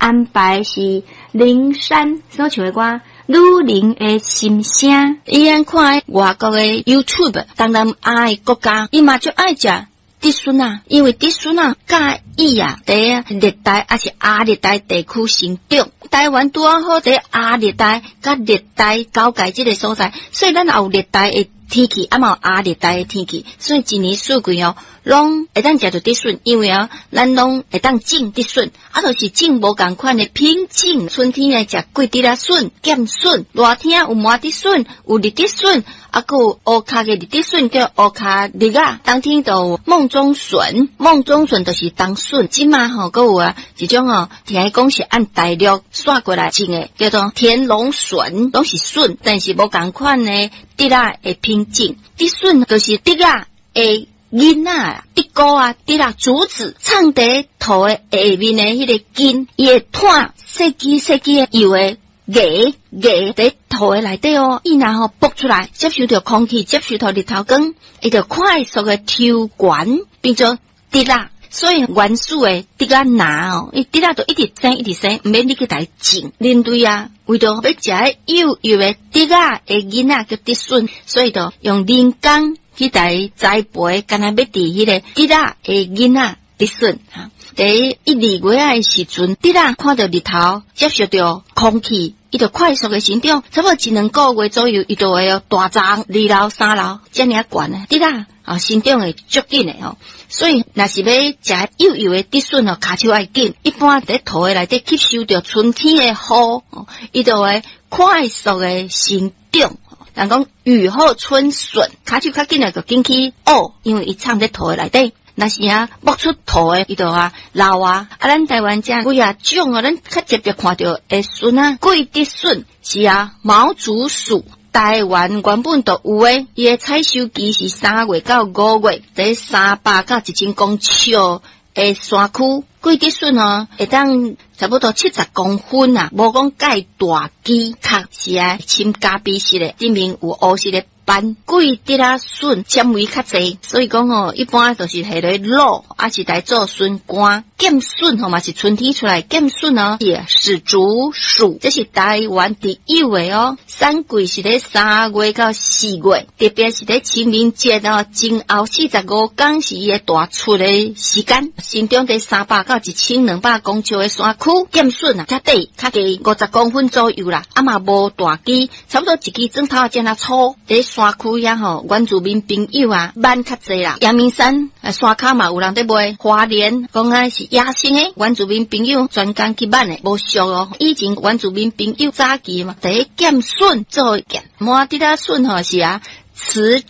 安排是灵山所唱的歌，女人的心声。 伊安看外国的 YouTube， 东南亚的国家，伊嘛就爱食竹笋啊，因为竹笋啊，介意啊，在热带还是亚热带地区生长。台湾拄好在亚热带甲热带交界这个所在，所以咱也有热带的天气，也嘛有亚热带的天气，所以一年四季哦，拢会当食到竹笋，因为啊，咱拢会当种竹笋，啊，就是种无共款的品种。春天来食桂竹啊笋、剑笋，热天有麻竹笋，有绿竹笋。啊，有乌卡嘅绿竹笋叫乌卡绿啊，冬天就有梦中笋，梦中笋就是冬笋。即嘛吼，佮有啊一种哦，听讲是按大陆刷过来种嘅，叫做田龙笋，拢是笋，但是无共款的竹啊的品种。竹笋就是竹啊的茎啊，竹菇啊，竹啊竹子藏在土的下面的迄个茎，伊会炭细枝细枝的油的。芽在土的内底哦，伊然后爆出来，接受到空气，接受到日头光，伊就快速的抽悬，变做竹啊。所以原始的竹啊拿哦，伊竹啊就一直生一直生，唔免你去来种。人类啊，为着要食幼幼的竹啊的囡仔叫竹笋，所以就用人工去来栽培，干那要伫迄个竹啊的囡仔竹笋哈。在1、2月的时阵，竹啊看到日头，接受到空气，伊就快速的成长，差不多1-2个月左右，伊就会有大长2楼、3楼，这样悬的竹啊啊，生长会足紧的哦。所以，若是要食幼幼的竹笋哦，骹手爱紧，一般在土的内底吸收到春天的雨，伊就会快速的生长。人讲雨后春笋，骹手较紧的就紧去因为伊藏在土的内底。若是啊，剥出土的，伊就啊老啊，咱台湾这几啊种啊，咱较直接看到的笋啊，桂竹笋是啊毛竹属。台湾原本就有诶，伊诶采收期是3月到5月，在300到1000公尺诶山区，桂竹笋哦，会当差不多70公分啊，无讲介大枝，壳是啊深咖啡色诶，顶面有乌色诶。桂竹啊笋纤维较侪，所以讲哦，一般就是下来卤，还是来做笋干。剑笋吼嘛是春天出来，剑笋哦也是竹属，这是台湾特有的哦。产季是在3月到4月，特别是在清明节哦，前后45天是伊个大出的时间，生长在300到1200公尺的山区。剑笋啊，较短，较低50公分左右啦，啊嘛无大枝，差不多一支砖头这样粗。在山区呀吼，原住民朋友啊，蛮较济啦。阳明山山骹嘛有人在卖，花莲讲啊是野生诶，原住民朋友专工去买诶，无俗哦。以前原住民朋友早期嘛，第一剑笋做剑，麻竹啊笋吼是啊。雌